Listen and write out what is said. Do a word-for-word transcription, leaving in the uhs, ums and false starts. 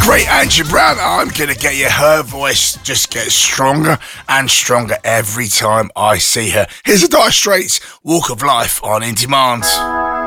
great Angie Brown. I'm going to get you. Her voice just gets stronger and stronger every time I see her. Here's the Dire Straits, Walk of Life on In Demand.